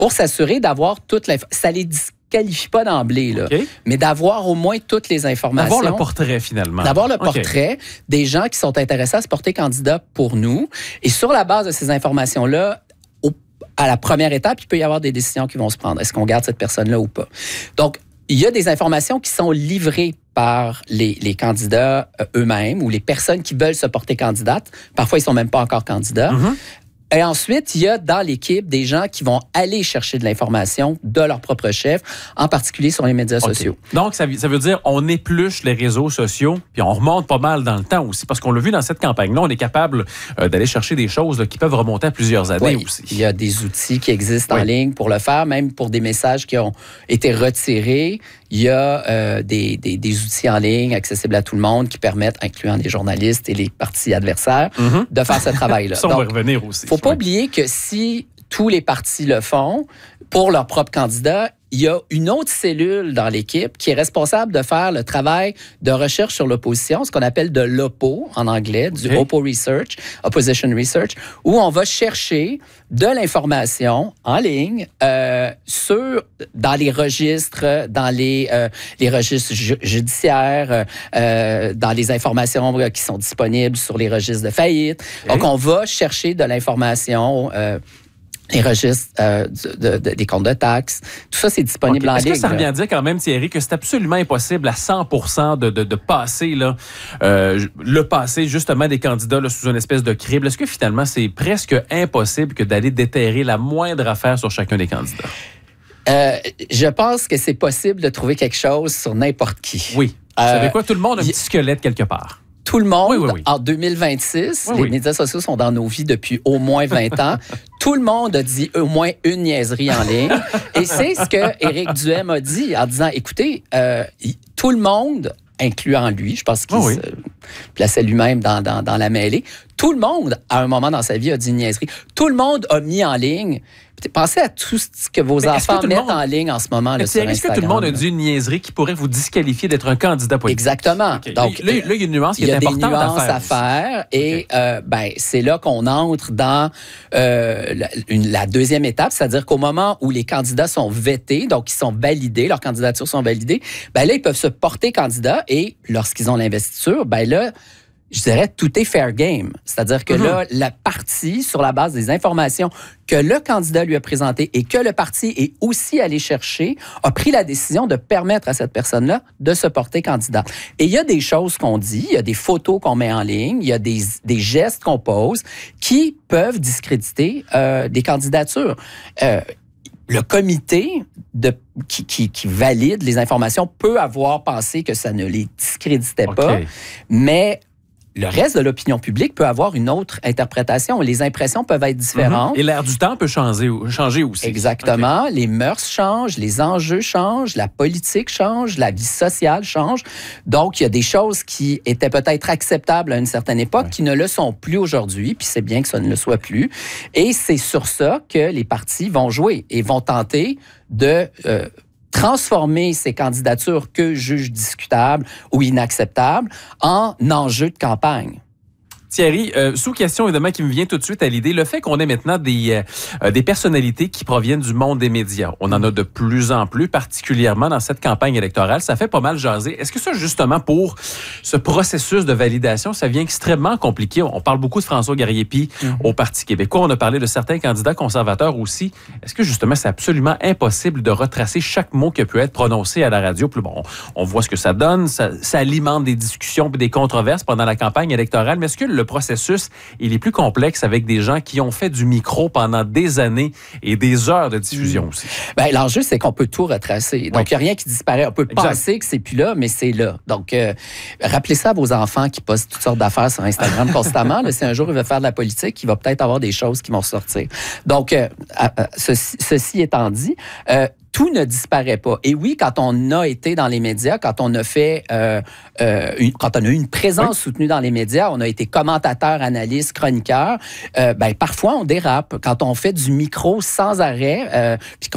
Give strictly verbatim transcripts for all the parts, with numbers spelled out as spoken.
pour s'assurer d'avoir toute l'information. Ça les disqualifie pas d'emblée, là, okay. mais d'avoir au moins toutes les informations. D'avoir le portrait, finalement. D'avoir le okay. portrait des gens qui sont intéressés à se porter candidat pour nous. Et sur la base de ces informations-là, au, à la première étape, il peut y avoir des décisions qui vont se prendre. Est-ce qu'on garde cette personne-là ou pas? Donc, il y a des informations qui sont livrées par les, les candidats eux-mêmes ou les personnes qui veulent se porter candidates. Parfois, ils sont même pas encore candidats. Mm-hmm. Et ensuite, il y a dans l'équipe des gens qui vont aller chercher de l'information de leur propre chef, en particulier sur les médias okay. sociaux. Donc, ça, ça veut dire on épluche les réseaux sociaux, puis on remonte pas mal dans le temps aussi, parce qu'on l'a vu dans cette campagne-là, on est capable euh, d'aller chercher des choses là, qui peuvent remonter à plusieurs années oui, aussi. Il y a des outils qui existent oui. en ligne pour le faire, même pour des messages qui ont été retirés. Il y a euh, des, des, des outils en ligne accessibles à tout le monde qui permettent, incluant les journalistes et les partis adversaires, mm-hmm. de faire ce travail-là. Ça, on va revenir aussi. Il ne faut pas oui. oublier que si tous les partis le font pour leur propre candidat, il y a une autre cellule dans l'équipe qui est responsable de faire le travail de recherche sur l'opposition, ce qu'on appelle de l'O P O en anglais, du okay. Oppo Research, Opposition Research, où on va chercher de l'information en ligne euh, sur, dans les registres, dans les, euh, les registres ju- judiciaires, euh, dans les informations qui sont disponibles sur les registres de faillite. Okay. Donc, on va chercher de l'information euh, les registres euh, de, de, des comptes de taxes. Tout ça, c'est disponible okay. en Est-ce ligne. Est-ce que ça revient à dire quand même, Thierry, que c'est absolument impossible à cent pour cent de, de, de passer là, euh, le passé justement des candidats là, sous une espèce de crible? Est-ce que finalement, c'est presque impossible que d'aller déterrer la moindre affaire sur chacun des candidats? Euh, je pense que c'est possible de trouver quelque chose sur n'importe qui. Oui. Vous euh, savez quoi? Tout le monde a un petit squelette quelque part. Tout le monde, oui, oui, oui. en deux mille vingt-six, oui, les oui. médias sociaux sont dans nos vies depuis au moins vingt ans. Tout le monde a dit au moins une niaiserie en ligne. Et c'est ce que Éric Duhem a dit en disant, écoutez, euh, tout le monde, incluant lui, je pense qu'il oh, oui. se plaçait lui-même dans, dans, dans la mêlée, tout le monde, à un moment dans sa vie, a dit une niaiserie. Tout le monde a mis en ligne. Pensez à tout ce que vos mais enfants que mettent monde... en ligne en ce moment là, sur Instagram. Est-ce que tout le monde a dit une niaiserie qui pourrait vous disqualifier d'être un candidat politique? Exactement. Okay. Donc, là, là, il y a une nuance qui est importante à faire. Il y a des nuances à faire. Et okay. euh, ben, c'est là qu'on entre dans euh, la, une, la deuxième étape, c'est-à-dire qu'au moment où les candidats sont vettés, donc ils sont validés, leurs candidatures sont validées, ben là, ils peuvent se porter candidat et lorsqu'ils ont l'investiture, ben là, je dirais, tout est fair game. C'est-à-dire que mm-hmm. là, la partie, sur la base des informations que le candidat lui a présentées et que le parti est aussi allé chercher, a pris la décision de permettre à cette personne-là de se porter candidat. Et il y a des choses qu'on dit, il y a des photos qu'on met en ligne, il y a des, des gestes qu'on pose qui peuvent discréditer euh, des candidatures. Euh, Le comité de, qui, qui, qui valide les informations peut avoir pensé que ça ne les discréditait okay. pas, mais le reste de l'opinion publique peut avoir une autre interprétation. Les impressions peuvent être différentes. Mm-hmm. Et l'air du temps peut changer, changer aussi. Exactement. Okay. Les mœurs changent, les enjeux changent, la politique change, la vie sociale change. Donc, il y a des choses qui étaient peut-être acceptables à une certaine époque ouais. qui ne le sont plus aujourd'hui, puis c'est bien que ça ne le soit plus. Et c'est sur ça que les partis vont jouer et vont tenter de... Euh, transformer ces candidatures que jugent discutables ou inacceptables en enjeux de campagne. Thierry, euh, sous question évidemment qui me vient tout de suite à l'idée, le fait qu'on ait maintenant des, euh, des personnalités qui proviennent du monde des médias, on en a de plus en plus, particulièrement dans cette campagne électorale, ça fait pas mal jaser. Est-ce que ça, justement, pour ce processus de validation, ça vient extrêmement compliqué? On parle beaucoup de François Garriépi mm-hmm. au Parti québécois, on a parlé de certains candidats conservateurs aussi. Est-ce que, justement, c'est absolument impossible de retracer chaque mot qui peut être prononcé à la radio? Puis bon, on voit ce que ça donne, ça, ça alimente des discussions et des controverses pendant la campagne électorale, mais est-ce que le processus, il est plus complexe avec des gens qui ont fait du micro pendant des années et des heures de diffusion aussi? Bien, l'enjeu, c'est qu'on peut tout retracer. Donc, il oui. n'y a rien qui disparaît. On peut exact. penser que c'est plus là, mais c'est là. Donc, euh, rappelez ça à vos enfants qui postent toutes sortes d'affaires sur Instagram constamment. Là, si un jour il veut faire de la politique, il va peut-être avoir des choses qui vont ressortir. Donc, euh, euh, ceci, ceci étant dit, euh, tout ne disparaît pas. Et oui, quand on a été dans les médias, quand on a fait, euh, euh, une, quand on a eu une présence oui. soutenue dans les médias, on a été commentateur, analyste, chroniqueur, euh, ben parfois on dérape. Quand on fait du micro sans arrêt, euh, puis qu'on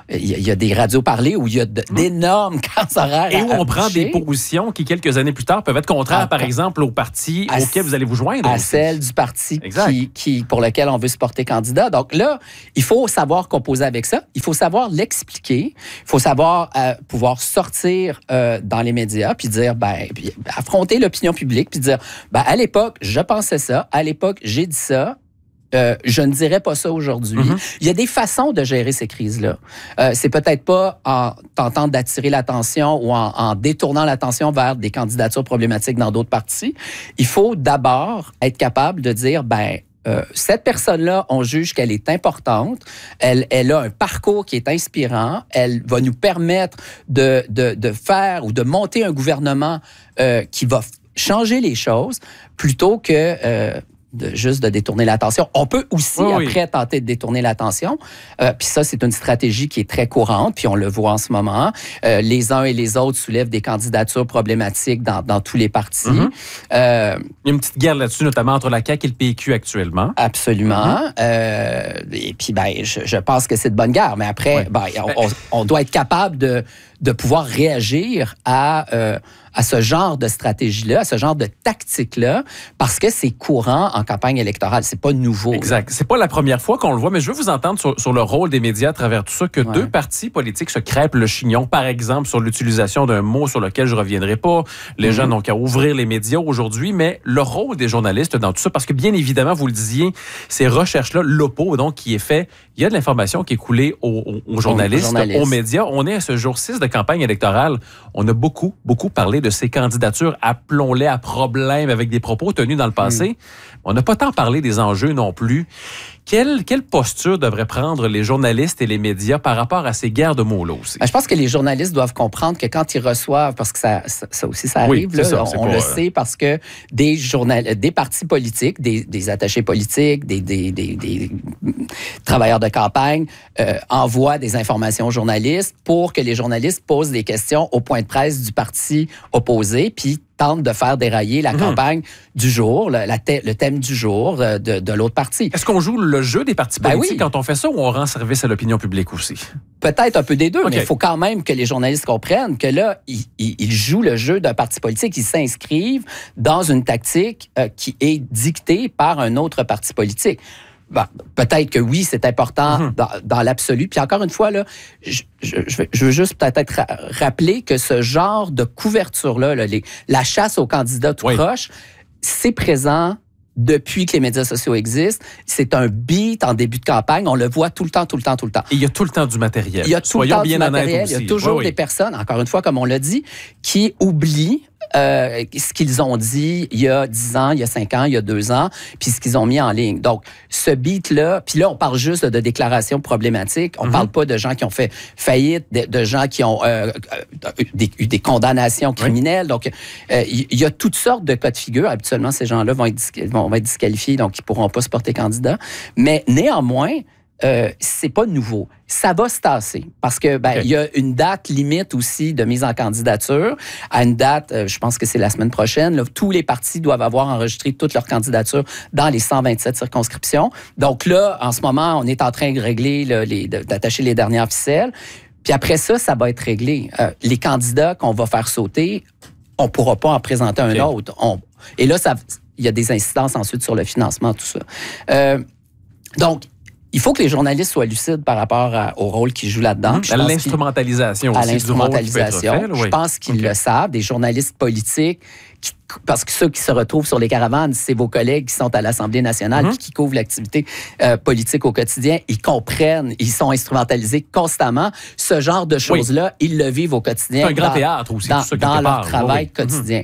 il y, y a des radios parlées où il y a de, d'énormes cases horaires. Et où à, à on prend toucher. des positions qui, quelques années plus tard, peuvent être contraires, à, par exemple, au parti à, auquel vous allez vous joindre. À aussi. celle du parti qui, qui, pour lequel on veut se porter candidat. Donc là, il faut savoir composer avec ça. Il faut savoir l'expliquer. Il faut savoir euh, pouvoir sortir euh, dans les médias puis dire, ben, puis affronter l'opinion publique puis dire, ben, à l'époque, je pensais ça. À l'époque, j'ai dit ça. Euh, je ne dirais pas ça aujourd'hui. Mm-hmm. Il y a des façons de gérer ces crises-là. Euh, c'est peut-être pas en tentant d'attirer l'attention ou en, en détournant l'attention vers des candidatures problématiques dans d'autres partis. Il faut d'abord être capable de dire, ben, euh, cette personne-là, on juge qu'elle est importante, elle, elle a un parcours qui est inspirant, elle va nous permettre de, de, de faire ou de monter un gouvernement euh, qui va changer les choses plutôt que... Euh, De, juste de détourner l'attention. On peut aussi, oui, après, oui. tenter de détourner l'attention. Euh, puis ça, c'est une stratégie qui est très courante, puis on le voit en ce moment. Euh, les uns et les autres soulèvent des candidatures problématiques dans, dans tous les partis. Mm-hmm. euh, Il y a une petite guerre là-dessus, notamment entre la C A Q et le P Q actuellement. Absolument. Mm-hmm. euh, et puis, ben, je, je pense que c'est de bonne guerre. Mais après, oui. ben, on, on doit être capable de, de pouvoir réagir à... Euh, à ce genre de stratégie-là, à ce genre de tactique-là, parce que c'est courant en campagne électorale. C'est pas nouveau. Exact. C'est pas la première fois qu'on le voit, mais je veux vous entendre sur, sur le rôle des médias à travers tout ça, que ouais. deux partis politiques se crêpent le chignon, par exemple, sur l'utilisation d'un mot sur lequel je reviendrai pas. Les mm-hmm. gens n'ont qu'à ouvrir les médias aujourd'hui, mais le rôle des journalistes dans tout ça, parce que bien évidemment, vous le disiez, ces recherches-là, l'O P O, donc, qui est fait, il y a de l'information qui est coulée aux, aux, aux journalistes, aux, journalistes, aux médias. On est à ce jour six de campagne électorale. On a beaucoup, beaucoup parlé de ces candidatures, appelons-les à problème avec des propos tenus dans le passé. Mmh. On n'a pas tant parlé des enjeux non plus. Quelle, quelle posture devraient prendre les journalistes et les médias par rapport à ces guerres de mots-là aussi? Je pense que les journalistes doivent comprendre que quand ils reçoivent, parce que ça, ça, ça aussi, ça arrive, oui, là, ça, on, on pas, le euh... sait, parce que des, journal, des partis politiques, des, des attachés politiques, des, des, des, des travailleurs de campagne euh, envoient des informations aux journalistes pour que les journalistes posent des questions au point de presse du parti opposé, puis tente de faire dérailler la mmh. campagne du jour, le, la thè- le thème du jour de, de l'autre parti. Est-ce qu'on joue le jeu des partis politiques ben oui. quand on fait ça ou on rend service à l'opinion publique aussi? Peut-être un peu des deux, okay. mais il faut quand même que les journalistes comprennent que là, ils, ils, ils jouent le jeu d'un parti politique, ils s'inscrivent dans une tactique euh, qui est dictée par un autre parti politique. Bon, peut-être que oui, c'est important mm-hmm. dans, dans l'absolu. Puis encore une fois, là, je, je, je veux juste peut-être ra- rappeler que ce genre de couverture-là, là, les, la chasse aux candidats tout oui. proche, c'est présent depuis que les médias sociaux existent. C'est un beat en début de campagne. On le voit tout le temps, tout le temps, tout le temps. Et il y a tout le temps du matériel. Il y a tout Soyons le temps bien du matériel. Il y a toujours oui, des oui. personnes, encore une fois, comme on l'a dit, qui oublient Euh, ce qu'ils ont dit il y a dix ans, il y a cinq ans, il y a deux ans, puis ce qu'ils ont mis en ligne. Donc, ce beat-là, puis là, on parle juste de déclarations problématiques. On mm-hmm. parle pas de gens qui ont fait faillite, de, de gens qui ont euh, des, eu des condamnations criminelles. Oui. Donc, euh, il y a toutes sortes de cas de figure. Habituellement, ces gens-là vont être, vont, vont être disqualifiés, donc ils pourront pas se porter candidat. Mais néanmoins, Euh, c'est pas nouveau. Ça va se tasser parce que ben il okay. y a une date limite aussi de mise en candidature. À une date, euh, je pense que c'est la semaine prochaine, là, tous les partis doivent avoir enregistré toutes leurs candidatures dans les cent vingt-sept circonscriptions. Donc là, en ce moment, on est en train de régler là, les, d'attacher les dernières ficelles. Puis après ça, ça va être réglé. Euh, les candidats qu'on va faire sauter, on pourra pas en présenter okay. un autre. On, et là, ça, il y a des incidences ensuite sur le financement, tout ça. Euh, donc il faut que les journalistes soient lucides par rapport à, au rôle qu'ils jouent là-dedans. Mmh, à l'instrumentalisation aussi. À l'instrumentalisation. Du rôle qui peut être fait, je oui. pense qu'ils okay. le savent. Des journalistes politiques, qui, parce que ceux qui se retrouvent sur les caravanes, c'est vos collègues qui sont à l'Assemblée nationale, mmh. puis qui couvrent l'activité euh, politique au quotidien. Ils comprennent, ils sont instrumentalisés constamment. Ce genre de choses-là, oui. ils le vivent au quotidien. C'est un grand dans, théâtre aussi. Dans, tout ça, dans leur part. travail oui. quotidien.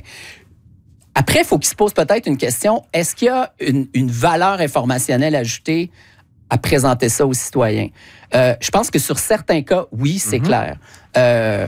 Mmh. Après, il faut qu'ils se posent peut-être une question. Est-ce qu'il y a une, une valeur informationnelle ajoutée à présenter ça aux citoyens? Euh, je pense que sur certains cas, oui, c'est mm-hmm. clair. Euh,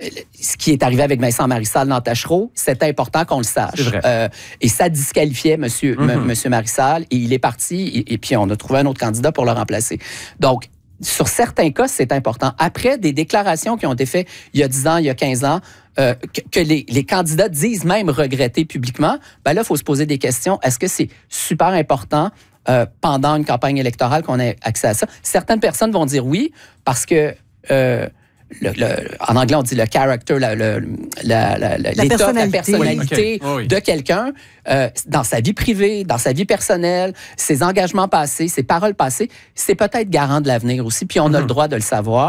ce qui est arrivé avec Vincent Marissal dans Tachereau, c'est important qu'on le sache. Euh, et ça disqualifiait monsieur, mm-hmm. m- monsieur Marissal et il est parti et, et puis on a trouvé un autre candidat pour le remplacer. Donc, sur certains cas, c'est important. Après, des déclarations qui ont été faites il y a dix ans, il y a quinze ans, euh, que, que les, les candidats disent même regretter publiquement, ben là, il faut se poser des questions. Est-ce que c'est super important Euh, pendant une campagne électorale qu'on ait accès à ça? Certaines personnes vont dire oui, parce que euh, Le, le, en anglais, on dit le character, la, le, la, la, la, l'état, personnalité. la personnalité oui, okay. de quelqu'un euh, dans sa vie privée, dans sa vie personnelle, ses engagements passés, ses paroles passées, c'est peut-être garant de l'avenir aussi, puis on mm-hmm. a le droit de le savoir.